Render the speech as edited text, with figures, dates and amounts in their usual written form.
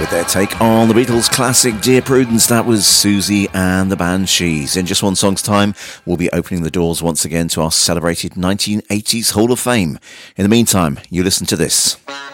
Their take on the Beatles' classic Dear Prudence. That was Susie and the Banshees. In just one song's time, we'll be opening the doors once again to our celebrated 1980s Hall of Fame. In the meantime, you listen to this.